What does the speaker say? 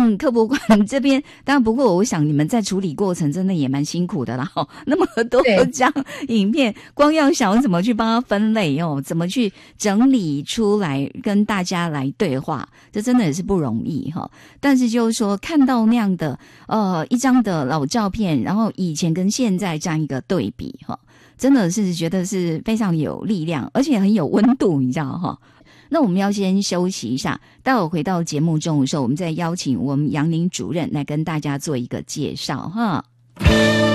像科博馆这边，当然不过我想你们在处理过程真的也蛮辛苦的啦，那么多张影片，光要想怎么去帮它分类怎么去整理出来跟大家来对话，这真的也是不容易但是就是说看到那样的一张的老照片，然后以前跟现在这样一个对比真的是觉得是非常有力量，而且很有温度，你知道那我们要先休息一下，待会回到节目中的时候，我们再邀请我们杨宁主任来跟大家做一个介绍